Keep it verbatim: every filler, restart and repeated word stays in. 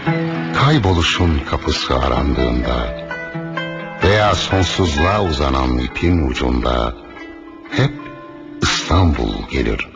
Kayboluşun kapısı arandığında veya sonsuzluğa uzanan ipin ucunda hep İstanbul gelir